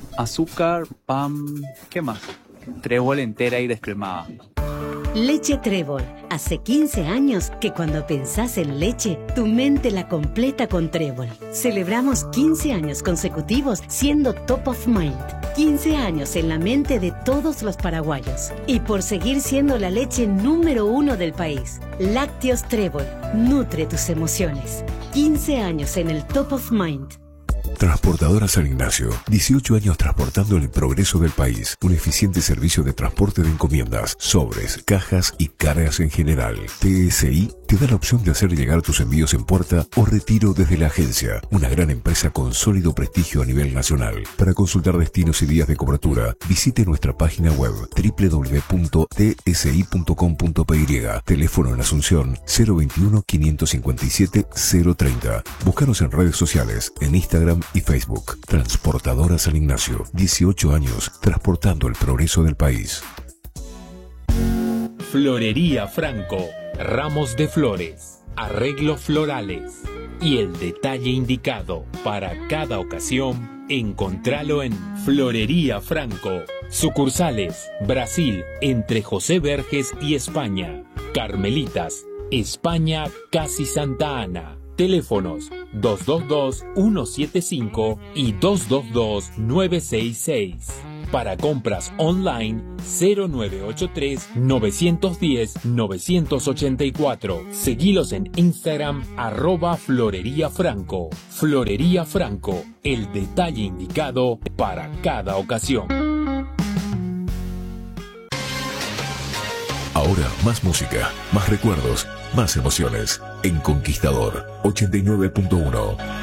azúcar, pan, ¿qué más? Trébol entera y descremada. Leche Trébol. Hace 15 años que cuando pensás en leche, tu mente la completa con Trébol. Celebramos 15 años consecutivos siendo top of mind. 15 años en la mente de todos los paraguayos. Y por seguir siendo la leche número 1 del país. Lácteos Trébol. Nutre tus emociones. 15 años en el top of mind. Transportadora San Ignacio, 18 años transportando el progreso del país. Un eficiente servicio de transporte de encomiendas, sobres, cajas y cargas en general. TSI te da la opción de hacer llegar tus envíos en puerta o retiro desde la agencia. Una gran empresa con sólido prestigio a nivel nacional. Para consultar destinos y días de cobertura, visite nuestra página web www.tsi.com.py. Teléfono en Asunción 021 557 030. Búscanos en redes sociales, en Instagram y Facebook. Transportadora San Ignacio, 18 años transportando el progreso del país. Florería Franco, ramos de flores, arreglos florales y el detalle indicado para cada ocasión, encontralo en Florería Franco. Sucursales, Brasil, entre José Verges y España. Carmelitas, España, casi Santa Ana. Teléfonos 222-175 y 222-966. Para compras online 0983-910-984. Seguilos en Instagram @Florería Franco. Florería Franco, el detalle indicado para cada ocasión. Ahora más música, más recuerdos, más emociones. En Conquistador 89.1.